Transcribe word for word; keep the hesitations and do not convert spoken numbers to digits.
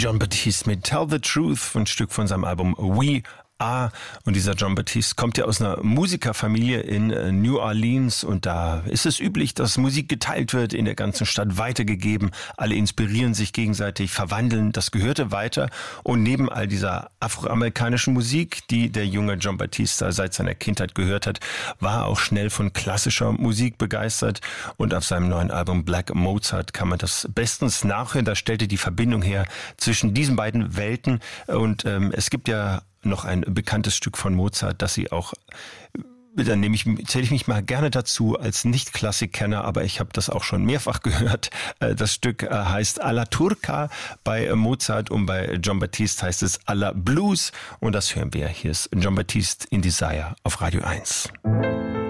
Jon Batiste mit Tell the Truth, ein Stück von seinem Album We Are. Und dieser Jon Batiste kommt ja aus einer Musikerfamilie in New Orleans und da ist es üblich, dass Musik geteilt wird, in der ganzen Stadt weitergegeben. Alle inspirieren sich gegenseitig, verwandeln das Gehörte weiter. Und neben all dieser afroamerikanischen Musik, die der junge Jon Batiste seit seiner Kindheit gehört hat, war er auch schnell von klassischer Musik begeistert. Und auf seinem neuen Album Black Mozart kann man das bestens nachhören. Da stellte die Verbindung her zwischen diesen beiden Welten. Und ähm, es gibt ja noch ein bekanntes Stück von Mozart, das sie auch, dann nehme ich, zähle ich mich mal gerne dazu als Nicht-Klassikkenner, aber ich habe das auch schon mehrfach gehört. Das Stück heißt Alla Turca bei Mozart und bei Jon Batiste heißt es Alla Blues und das hören wir. Hier ist Jon Batiste in Desire auf Radio eins.